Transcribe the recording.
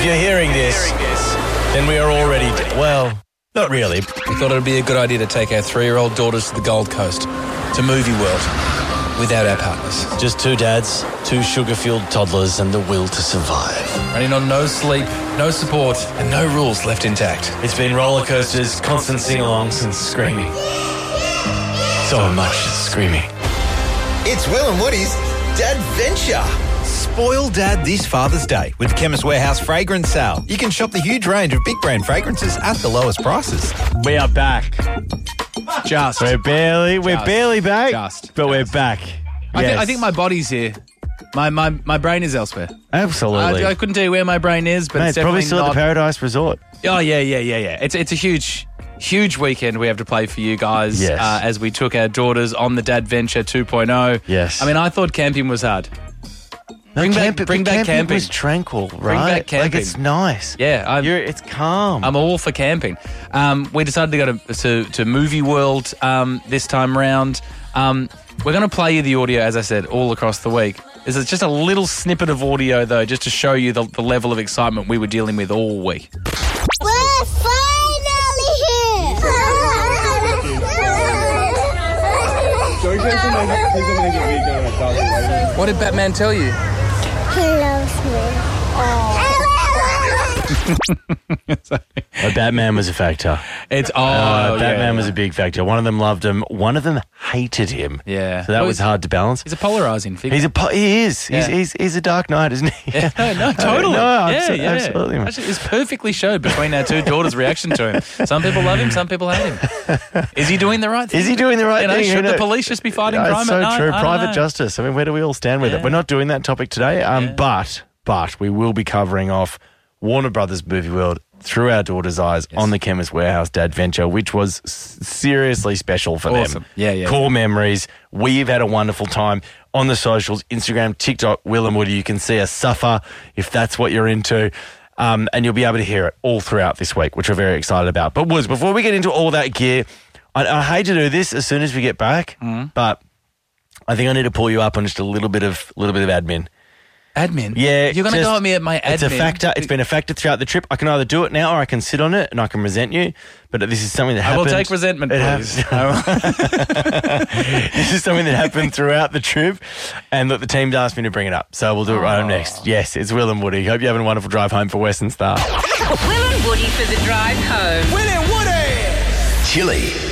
If you're hearing this, then we are already well, not really. We thought it would be a good idea to take our 3-year-old daughters to the Gold Coast, to Movie World, without our partners. Just 2 dads, 2 sugar-fueled toddlers, and the will to survive. Running on no sleep, no support, and no rules left intact. It's been roller coasters, constant sing-alongs, and screaming. So much screaming. It's Will and Woody's Dadventure. Spoil Dad this Father's Day with Chemist Warehouse Fragrance Sale. You can shop the huge range of big brand fragrances at the lowest prices. We are back. We're barely back, but we're back. I think my body's here. My brain is elsewhere. Absolutely. I couldn't tell you where my brain is, but it's probably still at the Paradise Resort. Oh, yeah. It's a huge weekend we have to play for you guys as we took our daughters on the Dadventure 2.0. Yes. I mean, I thought camping was hard. Bring back camping. It was tranquil, right? Bring back camping. Like, it's nice. Yeah. It's calm. I'm all for camping. We decided to go to Movie World this time round. We're going to play you the audio, as I said, all across the week. This is just a little snippet of audio, though, just to show you the level of excitement we were dealing with all week. We're finally here! What did Batman tell you? He loves me. Batman was a factor. Batman was a big factor. One of them loved him. One of them hated him. Yeah. So that was hard to balance. He's a polarising figure. He is. Yeah. He's a dark knight, isn't he? Yeah, no, totally. Absolutely. Actually, it's perfectly showed between our 2 daughters' reaction to him. Some people love him, some people hate him. Is he doing the right thing? Thing? Should the police just be fighting crime It's so at night? true. I don't Private know. justice. I mean, where do we all stand with it? We're not doing that topic today, but we will be covering off Warner Brothers Movie World through our daughter's eyes on the Chemist Warehouse Dadventure, which was seriously special for them. Yeah. Core memories. We've had a wonderful time on the socials, Instagram, TikTok, Will and Woody. You can see us suffer if that's what you're into. And you'll be able to hear it all throughout this week, which we're very excited about. But Woods, before we get into all that gear, I hate to do this as soon as we get back, but I think I need to pull you up on just a little bit of admin. Admin? Yeah. You're going to go at me at my admin? It's a factor. It's been a factor throughout the trip. I can either do it now or I can sit on it and I can resent you. But this is something that happened. I will take resentment, please. This is something that happened throughout the trip. And look, the team's asked me to bring it up. So we'll do it right on next. Yes, it's Will and Woody. Hope you're having a wonderful drive home for Western Star. Will and Woody for the drive home. Will and Woody! Chili